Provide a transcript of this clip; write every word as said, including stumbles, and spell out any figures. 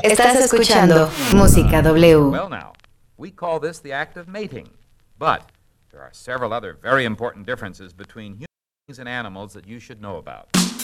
Estás escuchando Música W. Well now, we call this the act of mating, but there are several other very important differences between humans and animals that you should know about.